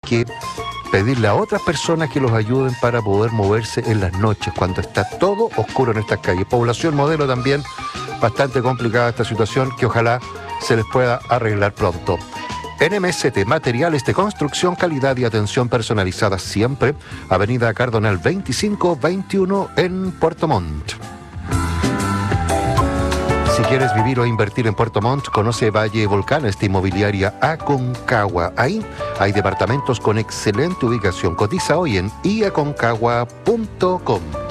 que pedirle a otras personas que los ayuden para poder moverse en las noches, cuando está todo oscuro en estas calles. Población modelo también, bastante complicada esta situación, que ojalá se les pueda arreglar pronto. NMST, materiales de construcción, calidad y atención personalizada siempre. Avenida Cardonal 2521 en Puerto Montt. Si quieres vivir o invertir en Puerto Montt, conoce Valle Volcán, esta inmobiliaria Aconcagua. Ahí hay departamentos con excelente ubicación. Cotiza hoy en iaconcagua.com.